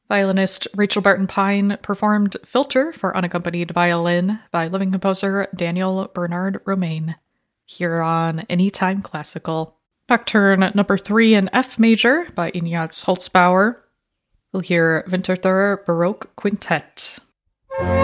Violinist Rachel Barton Pine performed Filter for unaccompanied violin by living composer Daniel Bernard Romain, here on Anytime Classical. Nocturne number 3 in F major by Ignaz Holzbauer. We'll hear Winterthur Baroque Quintet.